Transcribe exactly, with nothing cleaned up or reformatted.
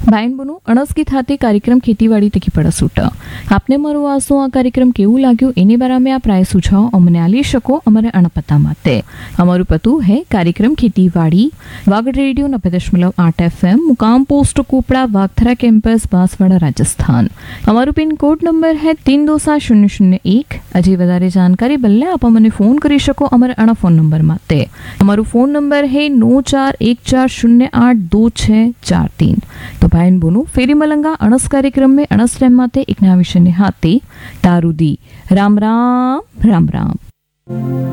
ભાઈન બનુ અણસકી ખાતે કાર્યક્રમ ખેતીવાડી તકી પડ સૂટ આપને મારું આસો આ કાર્યક્રમ કેવું લાગ્યું એની બારામાં આપ રાય સુझाव અમને આલી શકો અમારે અણપતા માટે અમારું પતું है कार्यक्रम खेतीवाड़ी वागड़ रेडियो नब्बे दशमलव आठ एफ एम मुकाम post कोपड़ा वागथरा campus Banswara Rajasthan हमारू pin code number है तीन दो सात शून्य शून्य एक अजी वधारे जानकारी बल्ले आप अमने फोन करी शको अमरे अणा फोन नंबर माटे हमारू फोन नंबर है नौ चार एक चार शून्य आठ दो छह चार तीन तो भाई बोनू फेरी मलंगा अणस कार्यक्रम में अणस टाइम माटे एक नया विषय ने हाथे तारुदी राम राम राम राम।